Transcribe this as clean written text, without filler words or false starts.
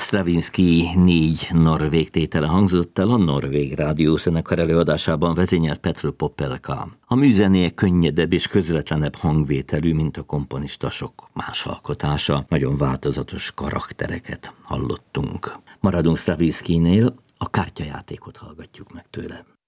Stravinsky 4 norvég tétele hangzott el a Norvég Rádiózenekar előadásában, vezényelt Petr Popelka. A műzenéje könnyedebb és közvetlenebb hangvételű, mint a komponista sok más alkotása. Nagyon változatos karaktereket hallottunk. Maradunk Stravinskynél, a kártyajátékot hallgatjuk meg tőle.